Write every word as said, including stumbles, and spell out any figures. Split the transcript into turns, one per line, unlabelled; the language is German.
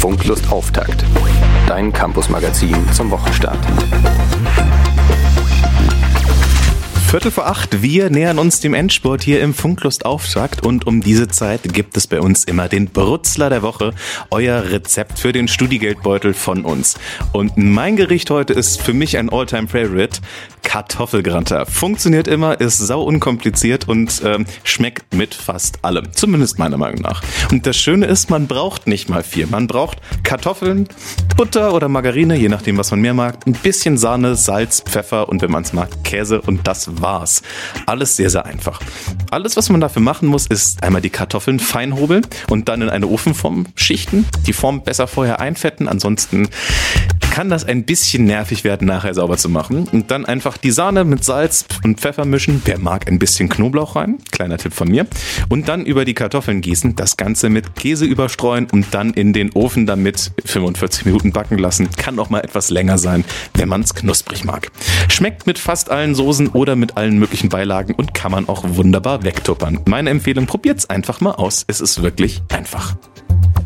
Funklust Auftakt. Dein Campus-Magazin zum Wochenstart.
Viertel vor acht, wir nähern uns dem Endspurt hier im Funklust Auftakt und um diese Zeit gibt es bei uns immer den Brutzler der Woche, euer Rezept für den Studi-Geldbeutel von uns. Und mein Gericht heute ist für mich ein All-Time-Favorite, Kartoffelgratin. Funktioniert immer, ist sau unkompliziert und ähm, schmeckt mit fast allem, zumindest meiner Meinung nach. Und das Schöne ist, man braucht nicht mal viel. Man braucht Kartoffeln, Butter oder Margarine, je nachdem, was man mehr mag, ein bisschen Sahne, Salz, Pfeffer und wenn man es mag, Käse und das war's. Alles sehr, sehr einfach. Alles, was man dafür machen muss, ist einmal die Kartoffeln fein hobeln und dann in eine Ofenform schichten. Die Form besser vorher einfetten, ansonsten kann das ein bisschen nervig werden, nachher sauber zu machen. Und dann einfach die Sahne mit Salz und Pfeffer mischen. Wer mag, ein bisschen Knoblauch rein. Kleiner Tipp von mir. Und dann über die Kartoffeln gießen, das Ganze mit Käse überstreuen und dann in den Ofen damit fünfundvierzig Minuten backen lassen. Kann auch mal etwas länger sein, wenn man es knusprig mag. Schmeckt mit fast allen Soßen oder mit allen möglichen Beilagen und kann man auch wunderbar wegtuppern. Meine Empfehlung, probiert's einfach mal aus. Es ist wirklich einfach.